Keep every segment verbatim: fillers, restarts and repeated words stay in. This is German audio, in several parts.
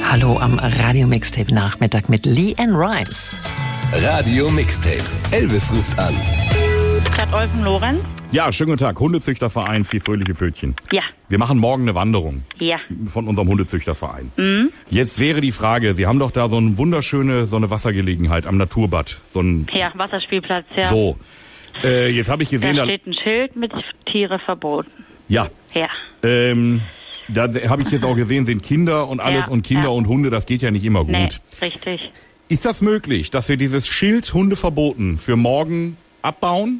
Hallo am Radio Mixtape Nachmittag mit LeAnn Rimes. Radio Mixtape. Elvis ruft an. Stadt Olfen-Lorenz. Ja, schönen guten Tag. Hundezüchterverein Vier fröhliche Pfötchen. Ja. Wir machen morgen eine Wanderung. Ja. Von unserem Hundezüchterverein. Mhm. Jetzt wäre die Frage, Sie haben doch da so eine wunderschöne, so eine Wassergelegenheit am Naturbad. So ein, Ja, Wasserspielplatz, ja. So. Äh, jetzt habe ich gesehen, Da da, steht ein Schild mit Tiere verboten. ja, Ja. ähm, da habe ich jetzt auch gesehen, sind Kinder und alles Ja, und Kinder ja. und Hunde, das geht ja nicht immer gut. Nee, richtig. Ist das möglich, dass wir dieses Schild Hunde verboten für morgen abbauen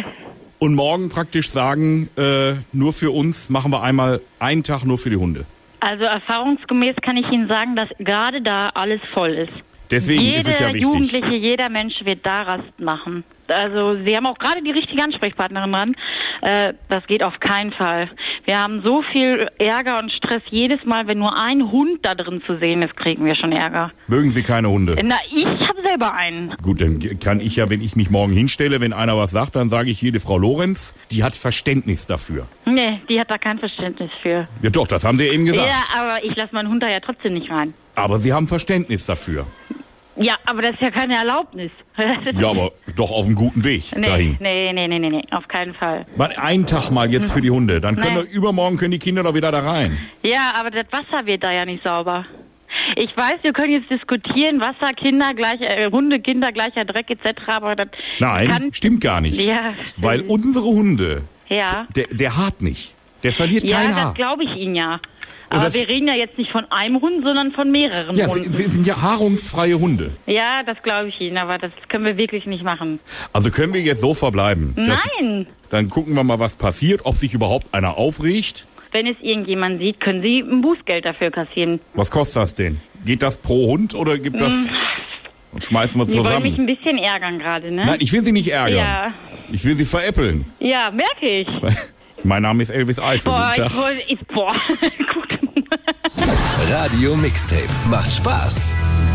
und morgen praktisch sagen, äh, nur für uns machen wir einmal einen Tag nur für die Hunde? Also erfahrungsgemäß kann ich Ihnen sagen, dass gerade da alles voll ist. Deswegen Jede ist es ja wichtig. Jugendliche, jeder Mensch wird da Rast machen. Also Sie haben auch gerade die richtige Ansprechpartnerin dran. Äh, das geht auf keinen Fall. Wir haben so viel Ärger und Stress jedes Mal, wenn nur ein Hund da drin zu sehen ist, kriegen wir schon Ärger. Mögen Sie keine Hunde? Na, ich habe selber einen. Gut, dann kann ich ja, wenn ich mich morgen hinstelle, wenn einer was sagt, dann sage ich, jede Frau Lorenz, die hat Verständnis dafür. Nee, die hat da kein Verständnis für. Ja doch, das haben Sie eben gesagt. Ja, aber ich lasse meinen Hund da ja trotzdem nicht rein. Aber Sie haben Verständnis dafür. Ja, aber das ist ja keine Erlaubnis. Ja, aber doch auf einem guten Weg nee, dahin. Nee, nee, nee, nee, nee, auf keinen Fall. Mal einen Tag mal jetzt für die Hunde, dann können Nein. wir, übermorgen können die Kinder doch wieder da rein. Ja, aber das Wasser wird da ja nicht sauber. Ich weiß, wir können jetzt diskutieren, Wasser, Kinder, gleich, äh, Hunde, Kinder, gleicher Dreck et cetera, aber das Nein, kann... stimmt gar nicht. Ja, Weil unsere Hunde, ja, der, der hart nicht. Der verliert ja, kein das Haar. glaube ich Ihnen ja. Aber das- wir reden ja jetzt nicht von einem Hund, sondern von mehreren Ja, sie, Hunden. sie sind ja haarungsfreie Hunde. Ja, das glaube ich Ihnen, aber das können wir wirklich nicht machen. Also können wir jetzt so verbleiben. dass- Nein! Dann gucken wir mal, was passiert, ob sich überhaupt einer aufregt. Wenn es irgendjemand sieht, können Sie ein Bußgeld dafür kassieren. Was kostet das denn? Geht das pro Hund oder gibt das... Und schmeißen wir Sie wollen mich zusammen. ein bisschen ärgern gerade, ne? Nein, ich will Sie nicht ärgern. Ja. Ich will Sie veräppeln. Ja, merke ich. Mein Name ist Elvis Eifel. Boah, Guten ich Tag. wollte... ich- Boah, gut. Radio Mixtape. Macht Spaß.